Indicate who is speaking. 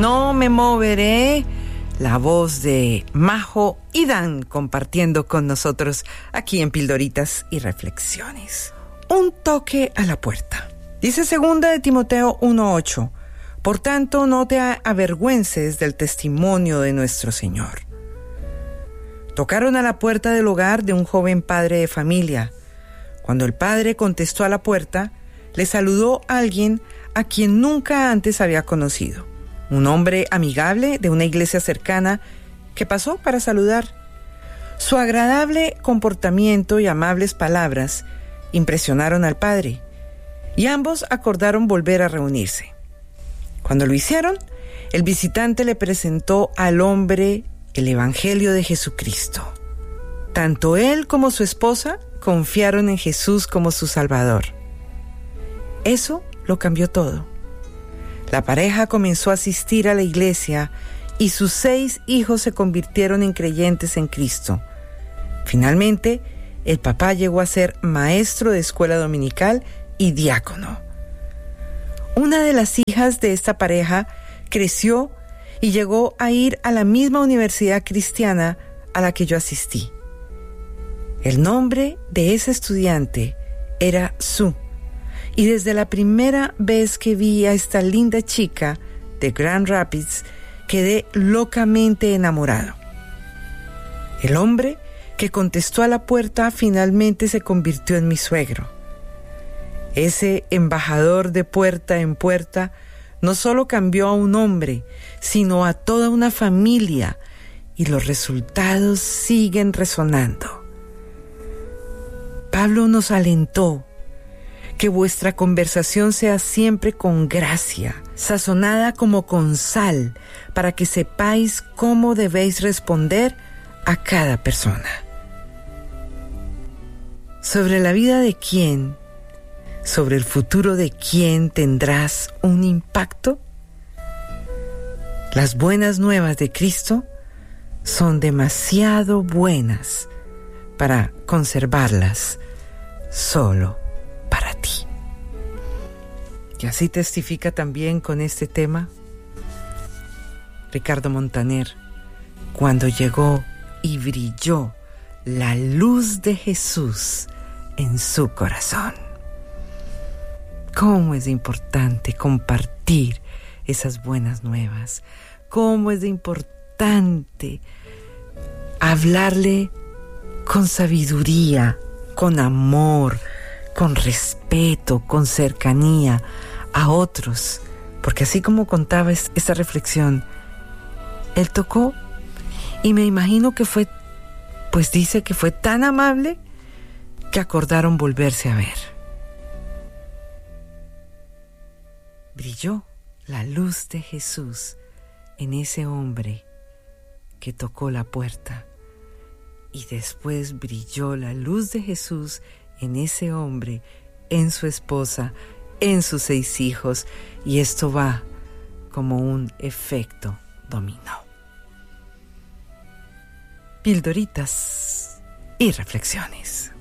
Speaker 1: No me moveré. La voz de Majo y Dan compartiendo con nosotros aquí en Pildoritas y Reflexiones. Un toque a la puerta. Dice 2 de Timoteo 1:8. Por tanto, no te avergüences del testimonio de nuestro Señor. Tocaron a la puerta del hogar de un joven padre de familia. Cuando el padre contestó a la puerta, le saludó a alguien a quien nunca antes había conocido. Un hombre amigable de una iglesia cercana que pasó para saludar. Su agradable comportamiento y amables palabras impresionaron al padre, y ambos acordaron volver a reunirse. Cuando lo hicieron, el visitante le presentó al hombre el Evangelio de Jesucristo. Tanto él como su esposa confiaron en Jesús como su Salvador. Eso lo cambió todo. La pareja comenzó a asistir a la iglesia y sus 6 hijos se convirtieron en creyentes en Cristo. Finalmente, el papá llegó a ser maestro de escuela dominical y diácono. Una de las hijas de esta pareja creció y llegó a ir a la misma universidad cristiana a la que yo asistí. El nombre de ese estudiante era Sue. Y desde la primera vez que vi a esta linda chica de Grand Rapids, quedé locamente enamorado. El hombre que contestó a la puerta finalmente se convirtió en mi suegro. Ese embajador de puerta en puerta no solo cambió a un hombre, sino a toda una familia, y los resultados siguen resonando. Pablo nos alentó: que vuestra conversación sea siempre con gracia, sazonada como con sal, para que sepáis cómo debéis responder a cada persona. ¿Sobre la vida de quién, sobre el futuro de quién tendrás un impacto? Las buenas nuevas de Cristo son demasiado buenas para conservarlas solo para ti. Y así testifica también con este tema Ricardo Montaner, cuando llegó y brilló la luz de Jesús en su corazón. Cómo es importante compartir esas buenas nuevas, cómo es importante hablarle con sabiduría, con amor, con respeto, con cercanía a otros, porque así como contaba esta reflexión, él tocó y me imagino que fue, pues dice que fue tan amable que acordaron volverse a ver. Brilló la luz de Jesús en ese hombre que tocó la puerta, y después brilló la luz de Jesús en ese hombre, en su esposa, en sus 6 hijos, y esto va como un efecto dominó. Pildoritas y reflexiones.